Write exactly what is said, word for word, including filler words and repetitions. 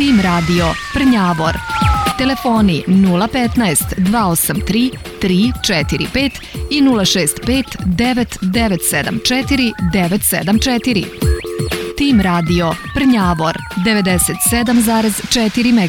Tim Radio Prnjavor. Telefoni nula petnaest dva osam tri tri četiri pet i nula šest pet devet devet sedam četiri devet sedam četiri. Tim Radio Prnjavor devedeset sedam zarez četiri MHz.